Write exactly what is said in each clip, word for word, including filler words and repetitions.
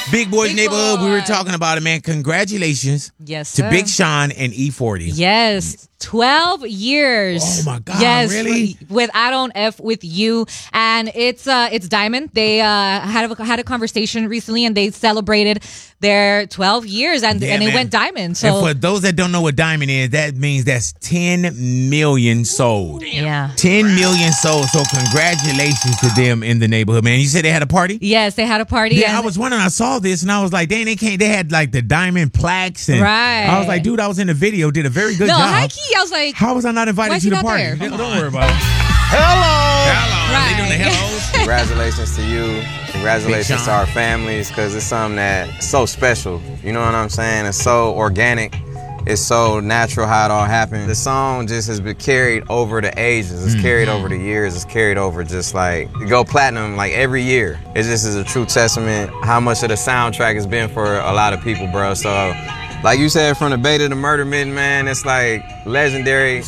Big Boys Big Neighborhood. Boy. We were talking about it, man. Congratulations Yes, to sir. Big Sean and E forty. Yes, twelve years. Oh, my God, Yes, really? with I Don't F With You, and it's uh it's Diamond. They uh had a, had a conversation recently, and they celebrated their twelve years, and Yeah, and it man. went diamond. And So for those that don't know what diamond is, that means that's ten million sold. yeah. ten million sold. So congratulations to them in the neighborhood, man. You said they had a party? Yes, they had a party. Yeah, and I was wondering. I saw this and I was like, dang, they can't. They had like the diamond plaques and Right. I was like, dude, I was in the video, did a very good no, job. high key. I was like, How was I not invited Why is to he the not party? there? Don't, Come don't on. worry about it. Hello. Hello. Right. They doing the hellos? Congratulations to you. Congratulations Big to our families, because it's something that's so special. You know what I'm saying? It's so organic. It's so natural how it all happened. The song just has been carried over the ages. It's carried over the years. It's carried over just like, it go platinum like every year. It just is a true testament how much of the soundtrack has been for a lot of people, bro. So, like you said, from the Beta to Murder Mitten, man, it's like legendary.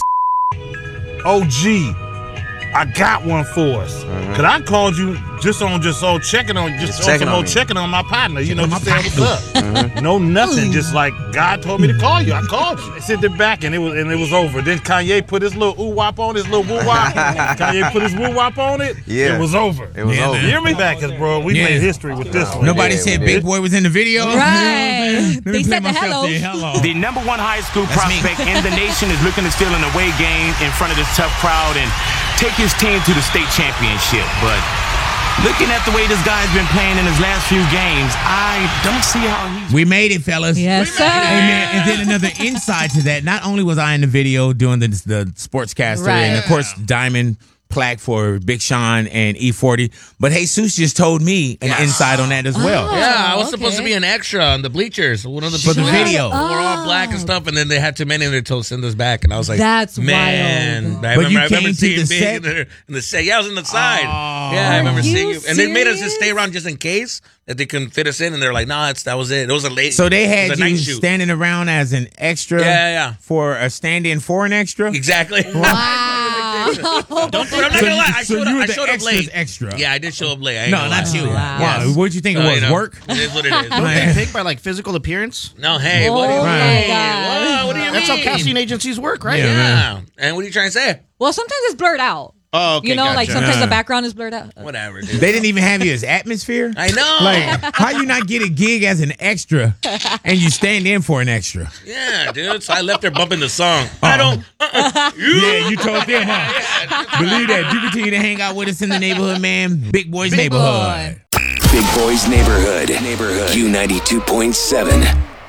O G, I got one for us. Mm-hmm. Cause I called you just on just on checking on just, Just on checking some on old me. checking on my partner. You know, Checking on just my saying what's up. No nothing. Just like God told me to call you. I called you. I sent it back and it was and it was over. Then Kanye put his little ooh wop on his little woo wop. Kanye put his woo wop on it. Yeah. It was over. It was Yeah, over. man. You hear me back, cause bro, we Yeah. made history with this one. Nobody Yeah, said we Big did. Boy was in the video. Right. You know what I'm saying? Let me They play said the myself hellos. there. Hello. The number one high school That's me. prospect in the nation is looking to steal an away game in front of this tough crowd and take his team to the state championship. But looking at the way this guy's been playing in his last few games, I don't see how he's... We made it, fellas. Yes, sir. Amen. And then another insight to that. Not only was I in the video doing the the sportscaster, Right. and of course Diamond plaque for Big Sean and E forty, but Jesus just told me an insight on that as well. Oh, Yeah, I was okay. supposed to be an extra on the bleachers. One of the For the people- video. We're all black and stuff, and then they had too many of their to send us back, and I was like, That's man. wild. I But remember, you I remember came to seeing the Big set? in the, in the set. Yeah, I was in the side. Oh. Yeah, I remember Are seeing you you, and they made us just serious? stay around just in case that they couldn't fit us in, and they're like, nah, it's, that was it. It was a late. So they it had was a you night shoot. standing around as an extra Yeah, yeah, yeah. for a stand-in for an extra? Exactly. Wow. Don't, I'm not So gonna you- lie. I so showed, you up, were I the showed up extra's late. extra. Yeah, I did show up late. I ain't No, gonna not lie. you. Wow. Wow. Yes. What'd you think So, it was? you know, Work? It is what it is. Man. They pick by like physical appearance. No, hey, Oh what do you my mean? God. What, what do you That's mean? how casting agencies work, right? Yeah, Yeah. man. And what are you trying to say? Well, sometimes it's blurred out. Oh, okay. You know, like gotcha. sometimes Yeah. the background is blurred out. Whatever, dude. They didn't even have you as atmosphere? I know. Like, how you not get a gig as an extra and you stand in for an extra? Yeah, dude. So I left there bumping the song. I don't. Uh-uh. Yeah, you told them, huh? Believe that. You continue to hang out with us in the neighborhood, man. Big Boys Neighborhood. Boy. Big Boys Neighborhood. Neighborhood. Q ninety-two point seven.